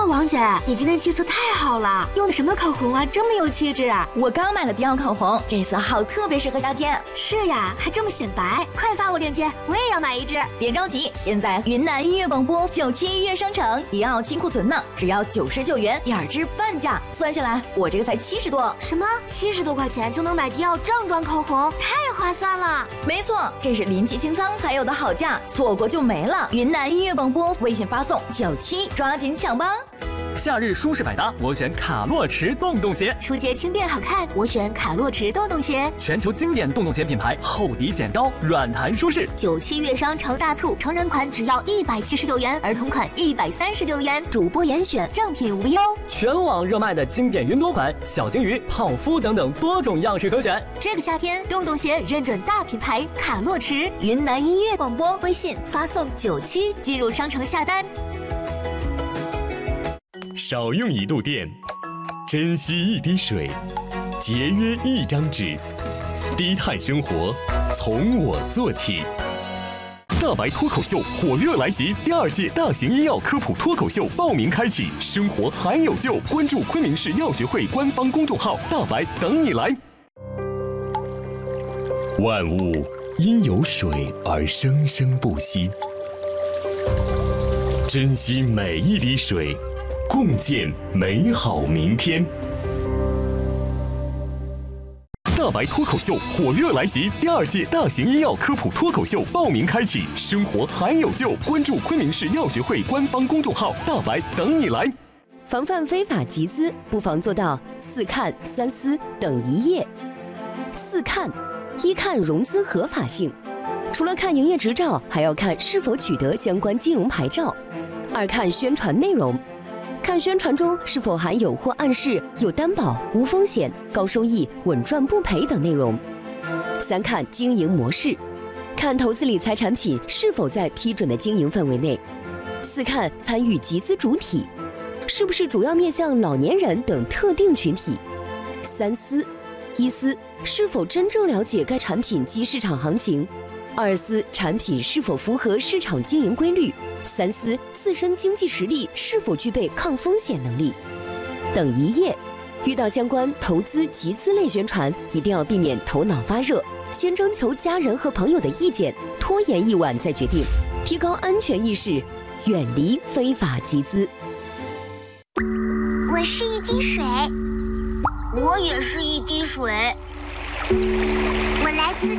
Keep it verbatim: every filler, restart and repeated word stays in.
王姐，你今天气色太好了，用的什么口红啊，这么有气质啊！ 我刚买了迪奥口红，这色号特别适合夏天。 是呀，还这么显白，快发我链接，我也要买一支。 别着急，现在云南音乐广播九七音乐商城迪奥清库存呢，只要九十九元，第二支半价，算下来我这个才七十多。 什么？七十多块钱就能买迪奥正装口红，太划算了！ 没错，这是临期清仓才有的好价，错过就没了。云南音乐广播微信发送九七，抓紧抢吧！ 夏日舒适百搭，我选卡洛驰洞洞鞋； 出街轻便好看，我选卡洛驰洞洞鞋。 全球经典洞洞鞋品牌，厚底显高，软弹舒适。 九七月商城大促，成人款只要一百七十九元，儿童款一百三十九元，主播严选，正品无忧。 全网热卖的经典云朵款、小金鱼、泡芙等等多种样式可选。 这个夏天，洞洞鞋认准大品牌卡洛驰。云南音乐广播微信发送九七进入商城下单。 少用一度电，珍惜一滴水，节约一张纸，低碳生活从我做起。大白脱口秀火热来袭，第二届大型医药科普脱口秀报名开启，生活还有救，关注昆明市药学会官方公众号，大白等你来。万物因有水而生生不息，珍惜每一滴水，共建美好明天。大白脱口秀火热来袭，第二届大型医药科普脱口秀报名开启，生活还有救，关注昆明市药学会官方公众号，大白等你来。 防范非法集资，不妨做到四看三思等一业。四看：一看融资合法性，除了看营业执照，还要看是否取得相关金融牌照。二看宣传内容，看宣传中是否含有或暗示有担保、无风险、高收益、稳赚不赔等内容。三看经营模式，看投资理财产品是否在批准的经营范围内。四看参与集资主体，是不是主要面向老年人等特定群体。三思：一思是否真正了解该产品及市场行情；二思产品是否符合市场经营规律；三思自身经济实力是否具备抗风险能力。等一业：遇到相关投资集资类宣传，一定要避免头脑发热，先征求家人和朋友的意见，拖延一晚再决定，提高安全意识，远离非法集资。 我是一滴水，我也是一滴水，我来自